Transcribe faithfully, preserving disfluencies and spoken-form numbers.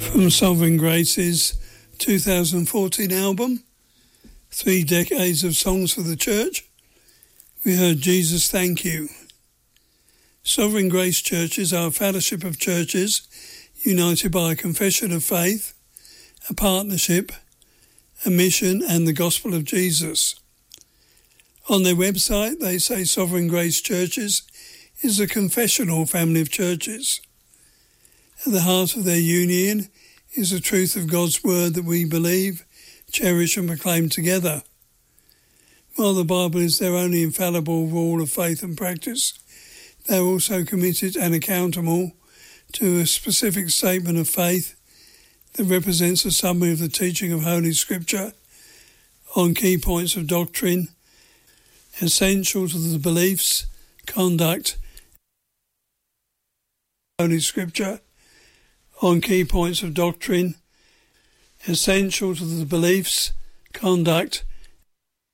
From Sovereign Grace's two thousand fourteen album, Three Decades of Songs for the Church, we heard Jesus Thank You. Sovereign Grace churches are a fellowship of churches united by a confession of faith, a partnership, a mission and the gospel of Jesus. On their website they say Sovereign Grace Churches is a confessional family of churches. At the heart of their union is the truth of God's word that we believe, cherish and proclaim together. While the Bible is their only infallible rule of faith and practice, they are also committed and accountable to a specific statement of faith that represents a summary of the teaching of Holy Scripture on key points of doctrine, essential to the beliefs, conduct, Holy Scripture on key points of doctrine, essential to the beliefs, conduct